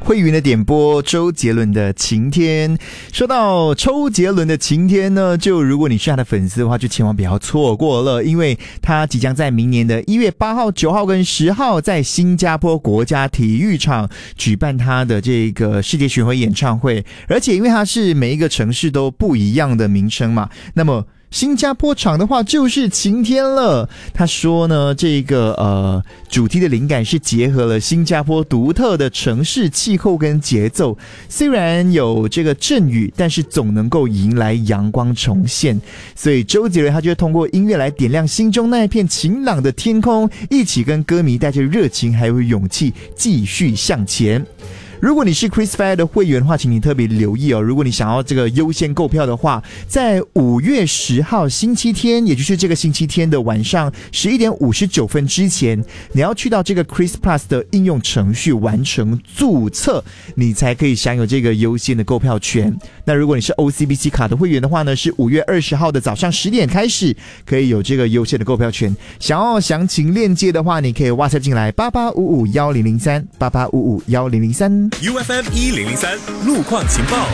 慧云的点播，周杰伦的晴天。说到周杰伦的晴天呢，就如果你是他的粉丝的话，就千万不要错过了，因为他即将在明年的1月8号、9号跟10号在新加坡国家体育场举办他的这个世界巡回演唱会，而且因为他是每一个城市都不一样的名称嘛，那么新加坡场的话就是晴天了。他说呢，这个主题的灵感是结合了新加坡独特的城市气候跟节奏，虽然有这个阵雨，但是总能够迎来阳光重现。所以周杰伦他就会通过音乐来点亮心中那一片晴朗的天空，一起跟歌迷带着热情还有勇气继续向前。如果你是 Chris Fire 的会员的话，请你特别留意哦。如果你想要这个优先购票的话，在5月10号星期天，也就是这个星期天的晚上11点59分之前，你要去到这个 Chris Plus 的应用程序完成注册，你才可以享有这个优先的购票权。那如果你是 OCBC 卡的会员的话呢，是5月20号的早上10点开始，可以有这个优先的购票权。想要详情链接的话，你可以 WhatsApp 进来88551003 88551003。 UFM 1003路况情报，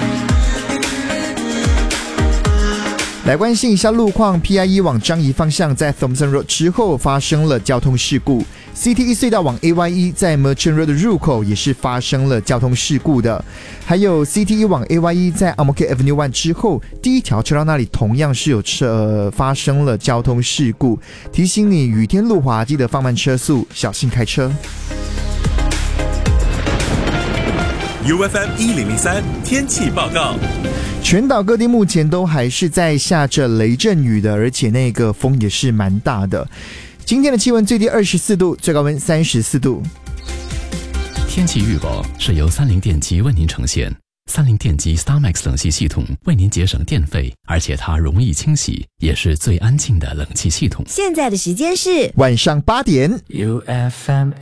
来关心一下路况。 PIE 往樟宜方向在 Thomson Road 之后发生了交通事故， CTE 隧道往 AYE 在 Merchant Road 的入口也是发生了交通事故的，还有 CTE 往 AYE 在 Ang-Mo-Kio Avenue 1之后第一条车道那里同样是有发生了交通事故，提醒你雨天路滑记得放慢车速，小心开车。 UFM 1003天气报告， 全岛各地目前都还是在下着雷阵雨的，而且那个风也是蛮大的。今天的气温最低24度，最高温34度。 天气预报是由30电机为您呈现。30电机 StarMax 冷气系统为您节省电费，而且它容易清洗，也是最安静的冷气系统。 现在的时间是晚上8点。 UFM